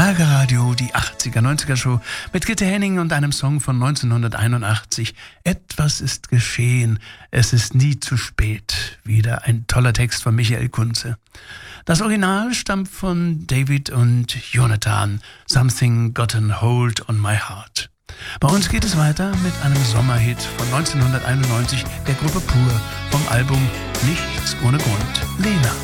Schlagerradio, die 80er-90er-Show mit Gitte Henning und einem Song von 1981. Etwas ist geschehen, es ist nie zu spät. Wieder ein toller Text von Michael Kunze. Das Original stammt von David und Jonathan. Something got a hold on my heart. Bei uns geht es weiter mit einem Sommerhit von 1991 der Gruppe Pur vom Album Nichts ohne Grund. Lena.